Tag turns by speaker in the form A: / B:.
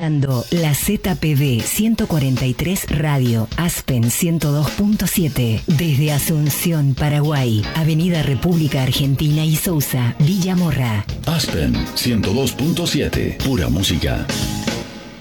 A: escuchando la ZPD 143 Radio Aspen 102.7 desde Asunción, Paraguay, Avenida República Argentina y Sousa, Villa Morra.
B: Aspen 102.7, pura música.